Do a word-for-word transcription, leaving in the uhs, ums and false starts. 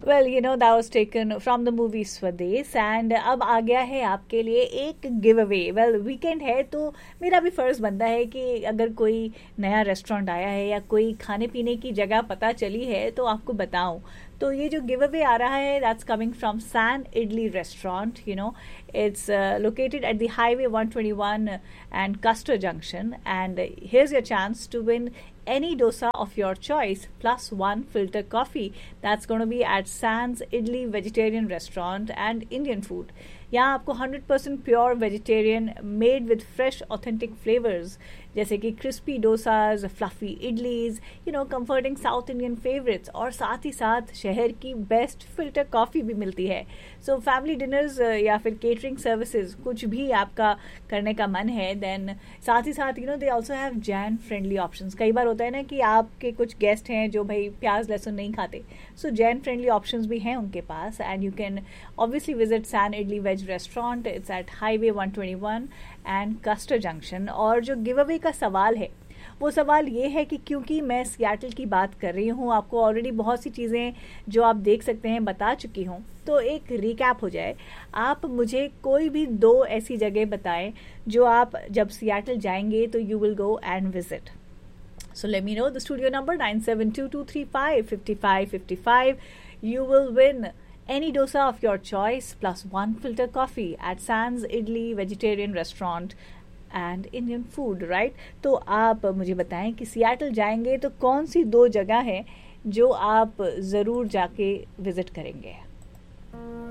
Well you know that was taken from the movie स्वदेश and अब आ गया है आपके लिए एक गिव अवे. वेल वीकेंड है तो मेरा भी फ़र्ज़ बनता है कि अगर कोई नया रेस्टोरेंट आया है या कोई खाने पीने की जगह पता चली है तो आपको बताऊं. तो ये जो गिव अवे आ रहा है that's coming from San idli restaurant. You know it's uh, located at the highway one twenty-one and Custer Junction, and here's your chance to win any dosa of your choice plus one filter coffee. That's going to be at San's Idli Vegetarian Restaurant and Indian Food. यहाँ आपको one hundred percent pure vegetarian made with fresh authentic flavours जैसे कि crispy dosas, fluffy idlis, you know comforting south Indian favourites, और साथ ही साथ शहर की best filter coffee भी मिलती है. सो फैमिली डिनर्स या फिर केटरिंग सर्विसेज कुछ भी आपका करने का मन है, देन साथ ही साथ you know they also have Jain friendly options. कई बार होता है ना कि आपके कुछ गेस्ट हैं जो भाई प्याज लहसुन नहीं खाते, सो जैन फ्रेंडली ऑप्शंस भी हैं उनके पास. And you can obviously visit San idli veg restaurant. It's eight highway one twenty-one and castor junction. और जो गिव अवे का सवाल है वो सवाल ये है कि क्योंकि मैं सियाटल की बात कर रही हूँ, आपको ऑलरेडी बहुत सी चीज़ें जो आप देख सकते हैं बता चुकी हूँ, तो एक रिकैप हो जाए. आप मुझे कोई भी दो ऐसी जगह बताएं जो आप जब सियाटल जाएंगे तो you will go and visit. So let me know. The studio number nine seven two two three five five five five five. You will win any dosa of your choice plus one filter coffee at San's Idli Vegetarian Restaurant and Indian Food, right? तो आप मुझे बताएं कि Seattle जाएंगे तो कौन सी दो जगह हैं जो आप ज़रूर जाके विजिट करेंगे.